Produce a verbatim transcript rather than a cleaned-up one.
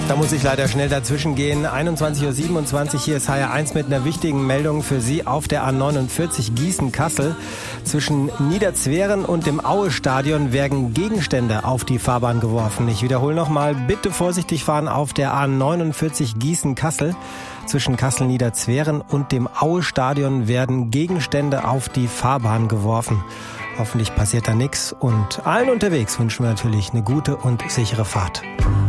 Da muss ich leider schnell dazwischen gehen. einundzwanzig Uhr siebenundzwanzig, hier ist H R eins mit einer wichtigen Meldung für Sie auf der A neunundvierzig Gießen-Kassel. Zwischen Niederzweren und dem Aue-Stadion werden Gegenstände auf die Fahrbahn geworfen. Ich wiederhole nochmal, bitte vorsichtig fahren auf der A neunundvierzig Gießen-Kassel. Zwischen Kassel-Niederzweren und dem Aue-Stadion werden Gegenstände auf die Fahrbahn geworfen. Hoffentlich passiert da nichts und allen unterwegs wünschen wir natürlich eine gute und sichere Fahrt.